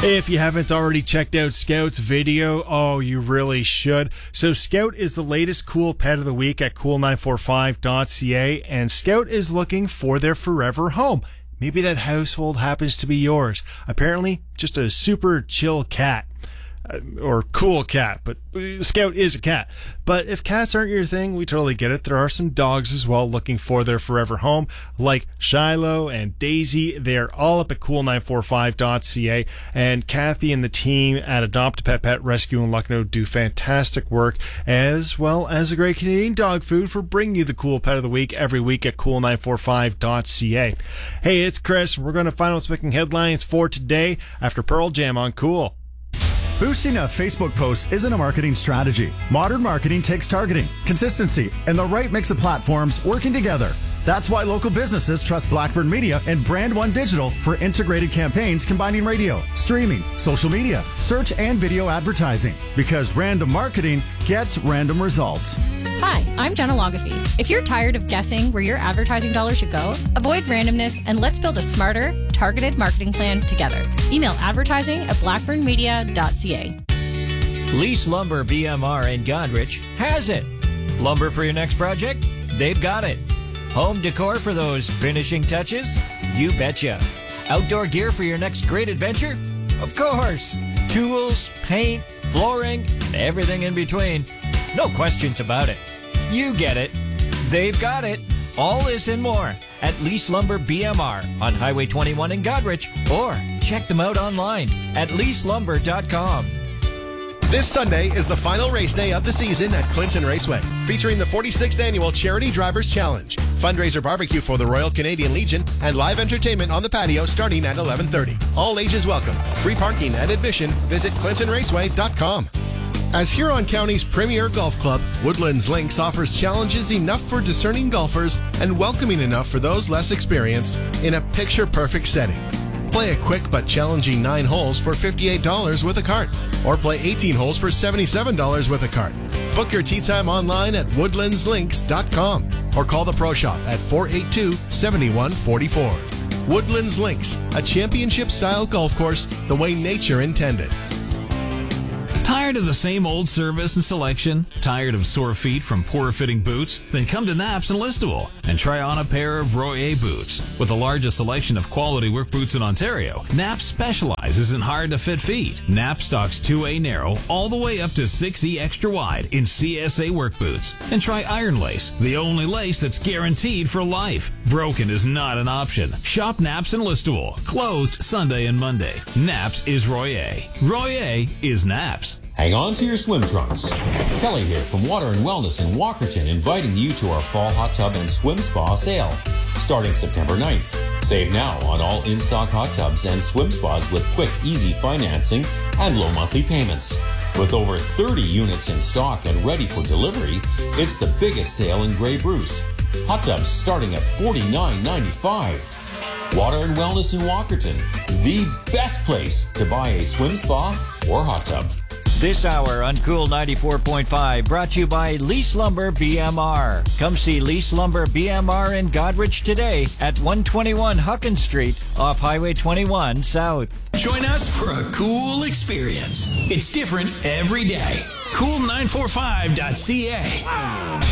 Hey, if you haven't already checked out Scout's video, you really should. So Scout is the latest cool pet of the week at cool945.ca, and Scout is looking for their forever home. Maybe that household happens to be yours. Apparently, just a super chill cat. Or cool cat, but Scout is a cat. But if cats aren't your thing, we totally get it. There are some dogs as well looking for their forever home, like Shiloh and Daisy. They're all up at cool945.ca, and Kathy and the team at Adopt a Pet Rescue in Lucknow do fantastic work, as well as a great Canadian dog food for bringing you the cool pet of the week every week at cool945.ca. Hey, it's Chris. We're going to find out what's making headlines for today after Pearl Jam on Cool. Boosting a Facebook post isn't a marketing strategy. Modern marketing takes targeting, consistency, and the right mix of platforms working together. That's why local businesses trust Blackburn Media and Brand One Digital for integrated campaigns combining radio, streaming, social media, search, and video advertising. Because random marketing gets random results. Hi, I'm Jenna Logothy. If you're tired of guessing where your advertising dollars should go, avoid randomness and let's build a smarter, targeted marketing plan together. Email advertising@blackburnmedia.ca. Lease Lumber BMR in Godrich has it. Lumber for your next project? They've got it. Home decor for those finishing touches? You betcha. Outdoor gear for your next great adventure? Of course. Tools, paint, flooring, and everything in between. No questions about it. You get it. They've got it. All this and more at Lease Lumber BMR on Highway 21 in Godrich, or check them out online at leaselumber.com. This Sunday is the final race day of the season at Clinton Raceway, featuring the 46th Annual Charity Drivers Challenge, fundraiser barbecue for the Royal Canadian Legion, and live entertainment on the patio starting at 11:30. All ages welcome. Free parking and admission. Visit clintonraceway.com. As Huron County's premier golf club, Woodlands Links offers challenges enough for discerning golfers and welcoming enough for those less experienced in a picture-perfect setting. Play a quick but challenging 9 holes for $58 with a cart, or play 18 holes for $77 with a cart. Book your tee time online at woodlandslinks.com or call the Pro Shop at 482-7144. Woodlands Links, a championship-style golf course the way nature intended. Tired of the same old service and selection? Tired of sore feet from poor-fitting boots? Then come to Naps in Listowel and try on a pair of Royer boots. With the largest selection of quality work boots in Ontario, Naps specializes in hard-to-fit feet. Naps stocks 2A narrow all the way up to 6E extra wide in CSA work boots. And try Iron Lace, the only lace that's guaranteed for life. Broken is not an option. Shop Naps in Listowel, closed Sunday and Monday. Naps is Royer. Royer is Naps. Hang on to your swim trunks. Kelly here from Water and Wellness in Walkerton, inviting you to our fall hot tub and swim spa sale starting September 9th. Save now on all in-stock hot tubs and swim spas with quick, easy financing and low monthly payments. With over 30 units in stock and ready for delivery, it's the biggest sale in Grey Bruce. Hot tubs starting at $49.95. Water and Wellness in Walkerton, the best place to buy a swim spa or hot tub. This hour on Cool 94.5 brought to you by Lease Lumber BMR. Come see Lease Lumber BMR in Godrich today at 121 Hucken Street off Highway 21 South. Join us for a cool experience. It's different every day. Cool945.ca.